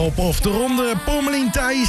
op of de ronde. Pommelien Thijs.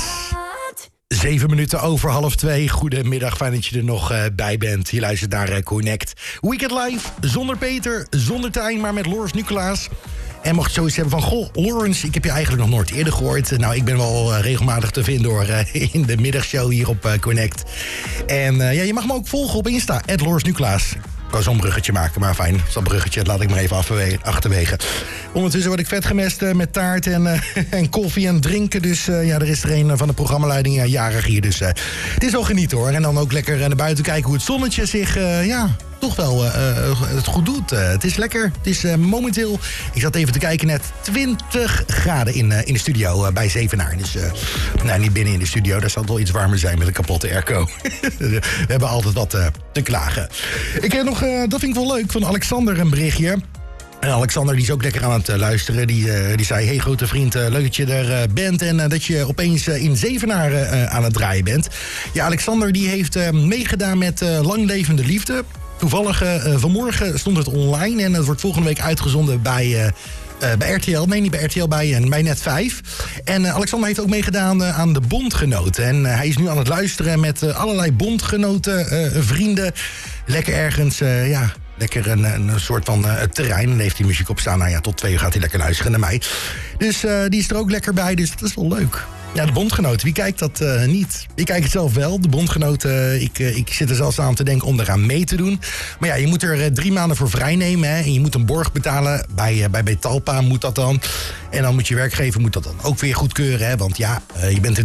7 minuten over 1:30. Goedemiddag, fijn dat je er nog bij bent. Je luistert naar Connect. Weekend Live, zonder Peter, zonder Tijn, maar met Loris Nicolaas. En mocht je zoiets hebben van, goh, Lawrence, ik heb je eigenlijk nog nooit eerder gehoord. Nou, ik ben wel regelmatig te vinden hoor, in de middagshow hier op Connect. En ja, je mag me ook volgen op Insta, @Lawrence Nicolaas. Ik kan zo'n bruggetje maken, maar fijn. Zo'n bruggetje laat ik maar even achterwege. Ondertussen word ik vet gemest met taart en koffie en drinken. Dus ja, er is er een van de programmaleiding jarig hier. Dus het is wel genieten hoor. En dan ook lekker naar buiten kijken hoe het zonnetje zich, toch wel het goed doet. Het is lekker. Het is momenteel, ik zat even te kijken, net 20 graden in de studio bij Zevenaar. Dus nou, niet binnen in de studio. Daar zal het wel iets warmer zijn met een kapotte airco. We hebben altijd wat te klagen. Ik heb nog, dat vind ik wel leuk, van Alexander een berichtje. En Alexander die is ook lekker aan het luisteren. Die zei, hey grote vriend, leuk dat je er bent en dat je opeens in Zevenaar aan het draaien bent. Ja, Alexander die heeft meegedaan met Lang Levende Liefde. Toevallig vanmorgen stond het online en het wordt volgende week uitgezonden bij RTL. Nee, niet bij RTL, bij Net 5. En Alexander heeft ook meegedaan aan de Bondgenoten. En hij is nu aan het luisteren met allerlei bondgenoten, vrienden. Lekker ergens, lekker een soort van terrein. En heeft hij muziek op staan. Nou ja, tot 2 uur gaat hij lekker luisteren naar mij. Dus die is er ook lekker bij. Dus dat is wel leuk. Ja, de Bondgenoten, wie kijkt dat niet? Ik kijk het zelf wel. De Bondgenoten, ik zit er zelfs aan te denken om eraan mee te doen. Maar ja, je moet er 3 maanden voor vrijnemen. Hè, en je moet een borg betalen. Bij Talpa moet dat dan. En dan moet je werkgever moet dat dan ook weer goedkeuren. Hè, want ja, je bent er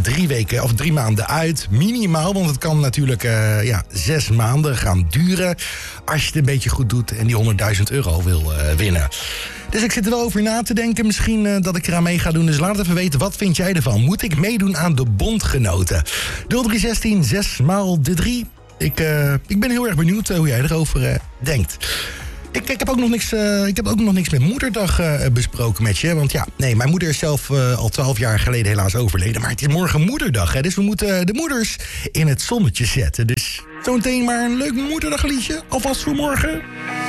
3 maanden uit. Minimaal, want het kan natuurlijk 6 maanden gaan duren. Als je het een beetje goed doet en die €100.000 wil winnen. Dus ik zit er wel over na te denken. Misschien dat ik eraan mee ga doen. Dus laat het even weten. Wat vind jij ervan? Moet ik meedoen aan de Bondgenoten? 0316 6x3. Ik ben heel erg benieuwd hoe jij erover denkt. Ik heb ook nog niks met Moederdag besproken met je. Want ja, nee, mijn moeder is zelf al 12 jaar geleden helaas overleden. Maar het is morgen Moederdag, hè. Dus we moeten de moeders in het zonnetje zetten. Dus zometeen maar een leuk Moederdagliedje. Alvast voor morgen.